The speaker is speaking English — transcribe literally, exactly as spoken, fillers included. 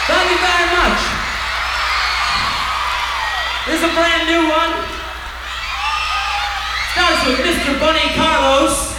Thank you very much. This is a brand new one. Starts with Mister Bunny Carlos.